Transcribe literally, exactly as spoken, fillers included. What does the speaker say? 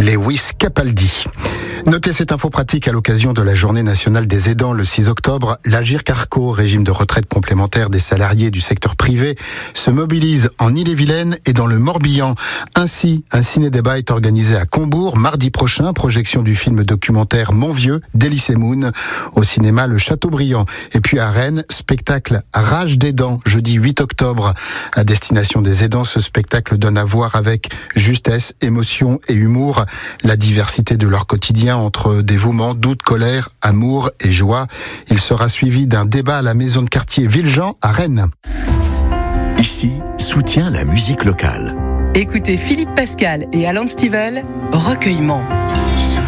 Lewis Capaldi. Notez cette info pratique à l'occasion de la Journée nationale des aidants le six octobre. L'Agirc Arrco, régime de retraite complémentaire des salariés du secteur privé, se mobilise en Ille-et-Vilaine et dans le Morbihan. Ainsi, un ciné-débat est organisé à Combourg mardi prochain, projection du film documentaire Mon Vieux d'Elie Moon au cinéma Le Châteaubriand. Et puis à Rennes, spectacle Rage des dents, jeudi huit octobre. À destination des aidants, ce spectacle donne à voir avec justesse, émotion et humour la diversité de leur quotidien entre dévouement, doute, colère, amour et joie. Il sera suivi d'un débat à la maison de quartier Villejean à Rennes. Ici, soutient la musique locale. Écoutez Philippe Pascal et Alan Stivell, Recueillement.